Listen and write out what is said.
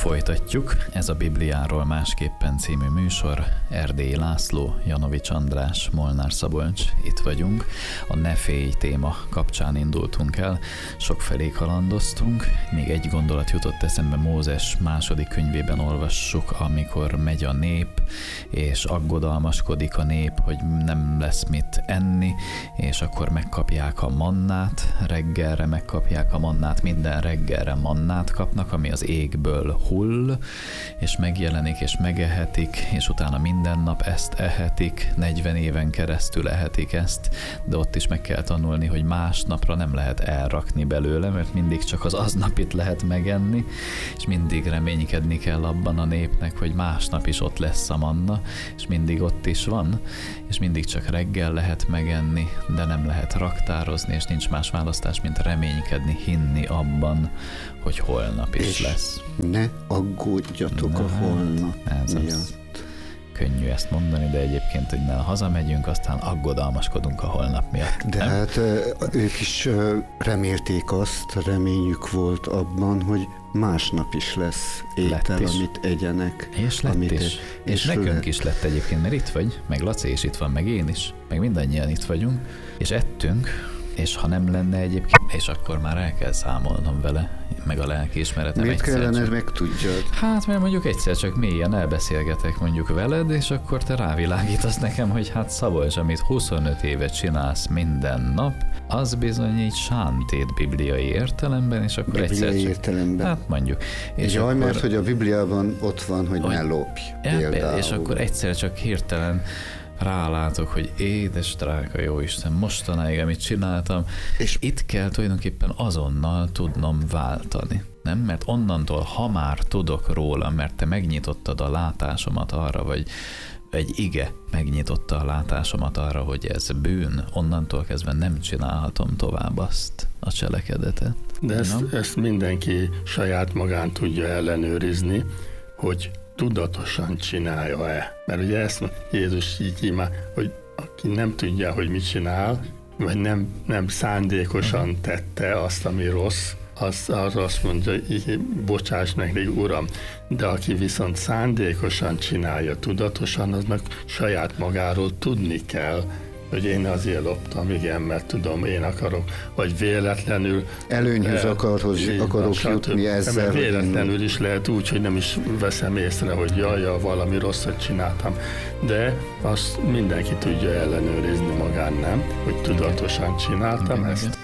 Folytatjuk, ez a Bibliáról másképpen című műsor. Erdélyi László, Janovics András, Molnár Szabolcs, itt vagyunk. A Ne félj téma kapcsán indultunk el, sokfelé kalandoztunk. Még egy gondolat jutott eszembe, Mózes második könyvében olvassuk, amikor megy a nép, és aggodalmaskodik a nép, hogy nem lesz mit enni, és akkor megkapják a mannát, reggelre megkapják a mannát, minden reggelre mannát kapnak, ami az égből hull, és megjelenik, és megehetik, és utána minden nap ezt ehetik, 40 éven keresztül ehetik ezt, de ott is meg kell tanulni, hogy másnapra nem lehet elrakni belőle, mert mindig csak az aznapit lehet megenni, és mindig reménykedni kell abban a népnek, hogy másnap is ott lesz a manna, és mindig ott is van, és mindig csak reggel lehet megenni, de nem lehet raktározni, és nincs más választás, mint reménykedni, hinni abban, hogy holnap is és lesz. Ne aggódjatok a holnap miatt. Könnyű ezt mondani, de egyébként, hogy hazamegyünk, aztán aggodalmaskodunk a holnap miatt. De nem? hát ők is remélték azt, reményük volt abban, hogy másnap is lesz étel, amit egyenek. És lett is. És nekünk is lett egyébként, mert itt vagy, meg Laci is itt van, meg én is, meg mindannyian itt vagyunk, és ettünk, és ha nem lenne egyébként, és akkor már el kell számolnom vele, meg a lelkiismeretem. Miért kellene megtudjad? Hát, mert mondjuk egyszer csak mélyen elbeszélgetek mondjuk veled, és akkor te rávilágítasz nekem, hogy hát Szabolcs, amit 25 évet csinálsz minden nap, az bizony így sántét bibliai értelemben, és akkor bibliai egyszer csak... értelemben. Hát mondjuk. És jaj, akkor... mert hogy a Bibliában ott van, hogy ne lopj. Például. És akkor egyszer csak hirtelen rálátok, hogy édes drága jóisten, mostanáig, amit csináltam, és itt kell tulajdonképpen azonnal tudnom váltani. Nem? Mert onnantól, ha már tudok róla, mert te megnyitottad a látásomat arra, vagy egy ige megnyitotta a látásomat arra, hogy ez bűn, onnantól kezdve nem csinálhatom tovább azt a cselekedetet. De ezt mindenki saját magán tudja ellenőrizni, hogy tudatosan csinálja-e. Mert ugye ezt Jézus így már, hogy aki nem tudja, hogy mit csinál, vagy nem szándékosan tette azt, ami rossz, az azt mondja, bocsáss meg, Uram. De aki viszont szándékosan csinálja, tudatosan, aznak saját magáról tudni kell, hogy én azért loptam, igen, mert tudom, én akarok, vagy véletlenül... Előnyhöz akarok jutni ezzel. Mert véletlenül is lehet úgy, hogy nem is veszem észre, hogy jaj, valami rosszat csináltam. De azt mindenki tudja ellenőrizni magán, nem? Hogy tudatosan csináltam ezt.